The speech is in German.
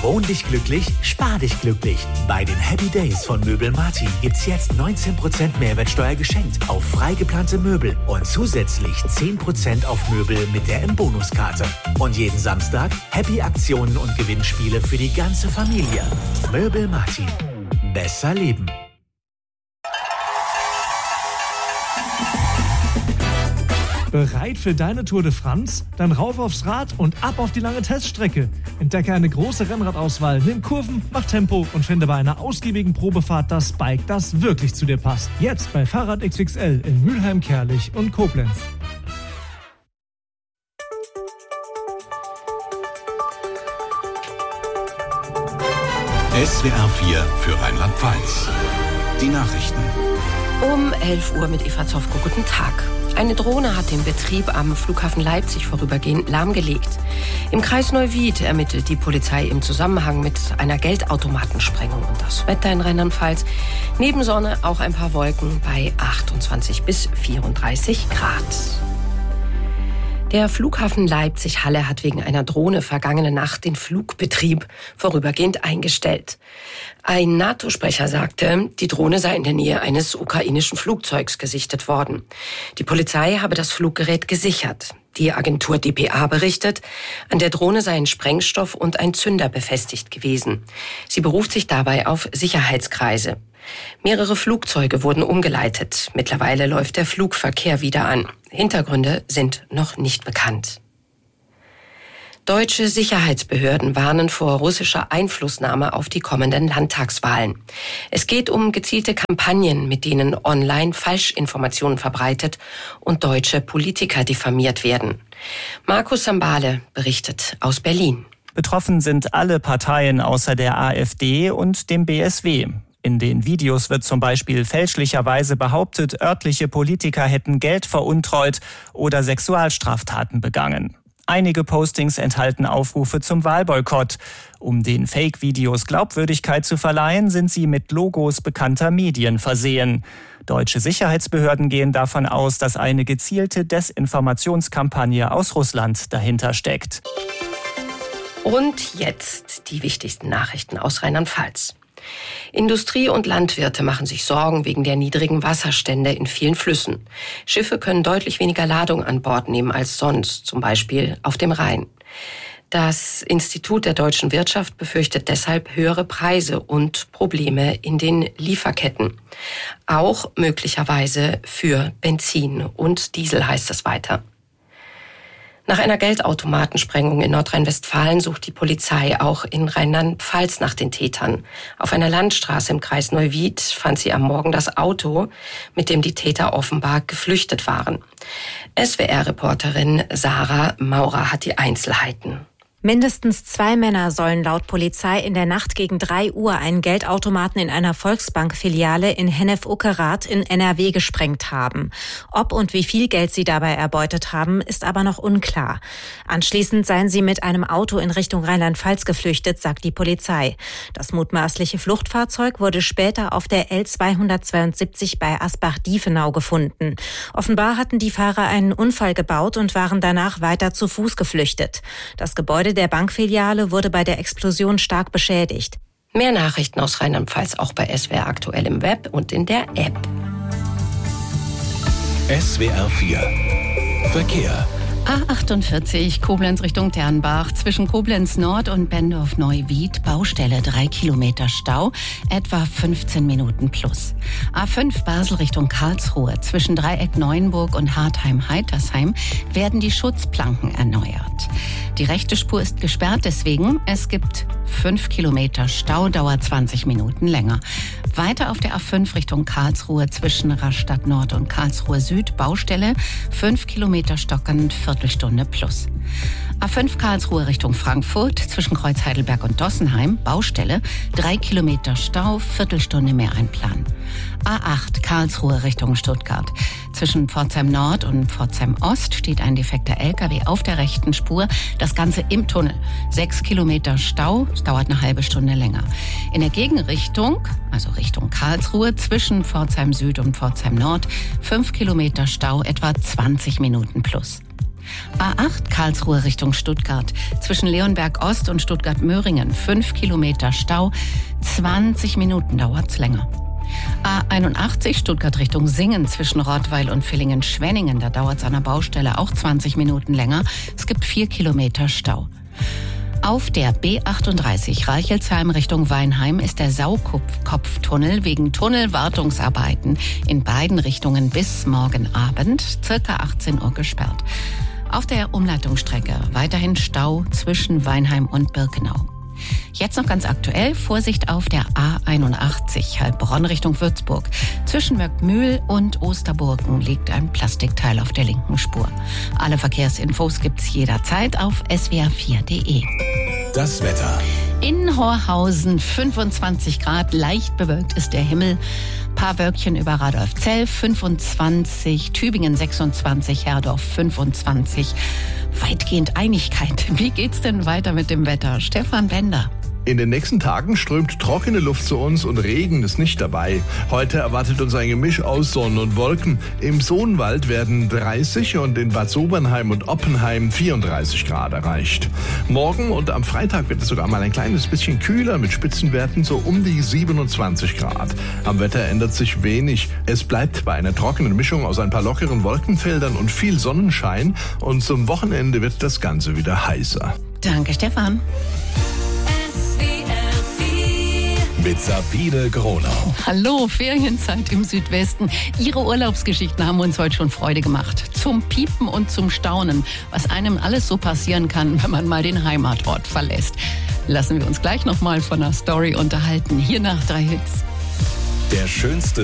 Wohn dich glücklich, spar dich glücklich. Bei den Happy Days von Möbel Martin gibt's jetzt 19% Mehrwertsteuer geschenkt auf frei geplante Möbel und zusätzlich 10% auf Möbel mit der M-Bonus-Karte. Und jeden Samstag Happy-Aktionen und Gewinnspiele für die ganze Familie. Möbel Martin. Besser leben. Bereit für deine Tour de France? Dann rauf aufs Rad und ab auf die lange Teststrecke. Entdecke eine große Rennradauswahl, nimm Kurven, mach Tempo und finde bei einer ausgiebigen Probefahrt das Bike, das wirklich zu dir passt. Jetzt bei Fahrrad XXL in Mülheim, Kerlich und Koblenz. SWR 4 für Rheinland-Pfalz. Die Nachrichten. Um 11 Uhr mit Eva Zofko. Guten Tag. Eine Drohne hat den Betrieb am Flughafen Leipzig vorübergehend lahmgelegt. Im Kreis Neuwied ermittelt die Polizei im Zusammenhang mit einer Geldautomatensprengung. Und das Wetter in Rheinland-Pfalz. Neben Sonne auch ein paar Wolken bei 28 bis 34 Grad. Der Flughafen Leipzig-Halle hat wegen einer Drohne vergangene Nacht den Flugbetrieb vorübergehend eingestellt. Ein NATO-Sprecher sagte, die Drohne sei in der Nähe eines ukrainischen Flugzeugs gesichtet worden. Die Polizei habe das Fluggerät gesichert. Die Agentur dpa berichtet, an der Drohne seien Sprengstoff und ein Zünder befestigt gewesen. Sie beruft sich dabei auf Sicherheitskreise. Mehrere Flugzeuge wurden umgeleitet. Mittlerweile läuft der Flugverkehr wieder an. Hintergründe sind noch nicht bekannt. Deutsche Sicherheitsbehörden warnen vor russischer Einflussnahme auf die kommenden Landtagswahlen. Es geht um gezielte Kampagnen, mit denen online Falschinformationen verbreitet und deutsche Politiker diffamiert werden. Markus Sambale berichtet aus Berlin. Betroffen sind alle Parteien außer der AfD und dem BSW. In den Videos wird zum Beispiel fälschlicherweise behauptet, örtliche Politiker hätten Geld veruntreut oder Sexualstraftaten begangen. Einige Postings enthalten Aufrufe zum Wahlboykott. Um den Fake-Videos Glaubwürdigkeit zu verleihen, sind sie mit Logos bekannter Medien versehen. Deutsche Sicherheitsbehörden gehen davon aus, dass eine gezielte Desinformationskampagne aus Russland dahinter steckt. Und jetzt die wichtigsten Nachrichten aus Rheinland-Pfalz. Industrie und Landwirte machen sich Sorgen wegen der niedrigen Wasserstände in vielen Flüssen. Schiffe können deutlich weniger Ladung an Bord nehmen als sonst, zum Beispiel auf dem Rhein. Das Institut der deutschen Wirtschaft befürchtet deshalb höhere Preise und Probleme in den Lieferketten. Auch möglicherweise für Benzin und Diesel, heißt es weiter. Nach einer Geldautomatensprengung in Nordrhein-Westfalen sucht die Polizei auch in Rheinland-Pfalz nach den Tätern. Auf einer Landstraße im Kreis Neuwied fand sie am Morgen das Auto, mit dem die Täter offenbar geflüchtet waren. SWR-Reporterin Sarah Maurer hat die Einzelheiten. Mindestens 2 Männer sollen laut Polizei in der Nacht gegen 3 Uhr einen Geldautomaten in einer Volksbank-Filiale in Hennef-Uckerath in NRW gesprengt haben. Ob und wie viel Geld sie dabei erbeutet haben, ist aber noch unklar. Anschließend seien sie mit einem Auto in Richtung Rheinland-Pfalz geflüchtet, sagt die Polizei. Das mutmaßliche Fluchtfahrzeug wurde später auf der L272 bei Asbach-Diefenau gefunden. Offenbar hatten die Fahrer einen Unfall gebaut und waren danach weiter zu Fuß geflüchtet. Das Gebäude der Bankfiliale wurde bei der Explosion stark beschädigt. Mehr Nachrichten aus Rheinland-Pfalz auch bei SWR aktuell im Web und in der App. SWR 4 Verkehr. A48 Koblenz Richtung Ternbach, zwischen Koblenz Nord und Bendorf-Neuwied, Baustelle, 3 Kilometer Stau, etwa 15 Minuten plus. A5 Basel Richtung Karlsruhe, zwischen Dreieck Neuenburg und Hartheim-Heitersheim werden die Schutzplanken erneuert. Die rechte Spur ist gesperrt, deswegen es gibt 5 Kilometer Stau, dauert 20 Minuten länger. Weiter auf der A5 Richtung Karlsruhe, zwischen Rastatt Nord und Karlsruhe Süd, Baustelle, 5 Kilometer stockend, Viertelstunde plus. A5 Karlsruhe Richtung Frankfurt, zwischen Kreuz Heidelberg und Dossenheim, Baustelle, 3 Kilometer Stau, Viertelstunde mehr einplanen. A8 Karlsruhe Richtung Stuttgart. Zwischen Pforzheim Nord und Pforzheim Ost steht ein defekter LKW auf der rechten Spur. Das Ganze im Tunnel. 6 Kilometer Stau, es dauert eine halbe Stunde länger. In der Gegenrichtung, also Richtung Karlsruhe, zwischen Pforzheim Süd und Pforzheim Nord, 5 Kilometer Stau, etwa 20 Minuten plus. A8 Karlsruhe Richtung Stuttgart. Zwischen Leonberg Ost und Stuttgart-Möhringen 5 Kilometer Stau. 20 Minuten dauert's länger. A81 Stuttgart Richtung Singen zwischen Rottweil und Villingen-Schwenningen. Da dauert es an der Baustelle auch 20 Minuten länger. Es gibt 4 Kilometer Stau. Auf der B38 Reichelsheim Richtung Weinheim ist der Saukopftunnel wegen Tunnelwartungsarbeiten in beiden Richtungen bis morgen Abend, circa 18 Uhr gesperrt. Auf der Umleitungsstrecke weiterhin Stau zwischen Weinheim und Birkenau. Jetzt noch ganz aktuell, Vorsicht auf der A81, Heilbronn Richtung Würzburg. Zwischen Mörkmühl und Osterburgen liegt ein Plastikteil auf der linken Spur. Alle Verkehrsinfos gibt's jederzeit auf swr4.de. Das Wetter. In Horhausen 25 Grad, leicht bewölkt ist der Himmel. Paar Wölkchen über Radolfzell 25, Tübingen 26, Herdorf 25. Weitgehend Einigkeit. Wie geht's denn weiter mit dem Wetter? Stefan Bender. In den nächsten Tagen strömt trockene Luft zu uns und Regen ist nicht dabei. Heute erwartet uns ein Gemisch aus Sonne und Wolken. Im Sohnwald werden 30 und in Bad Sobernheim und Oppenheim 34 Grad erreicht. Morgen und am Freitag wird es sogar mal ein kleines bisschen kühler mit Spitzenwerten so um die 27 Grad. Am Wetter ändert sich wenig. Es bleibt bei einer trockenen Mischung aus ein paar lockeren Wolkenfeldern und viel Sonnenschein. Und zum Wochenende wird das Ganze wieder heißer. Danke, Stefan. Mit Sabine Gronau. Hallo, Ferienzeit im Südwesten. Ihre Urlaubsgeschichten haben uns heute schon Freude gemacht. Zum Piepen und zum Staunen, was einem alles so passieren kann, wenn man mal den Heimatort verlässt. Lassen wir uns gleich nochmal von einer Story unterhalten. Hier nach 3 Hits. Der schönste